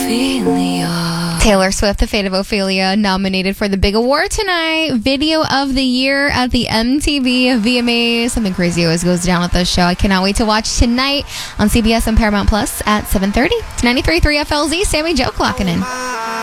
Ophelia. Taylor Swift, The Fate of Ophelia, nominated for the big award tonight. Video of the year at the MTV VMAs. Something crazy always goes down at this show. I cannot wait to watch tonight on CBS and Paramount Plus at 7:30. It's 93.3 FLZ. Sammy Joe clocking in.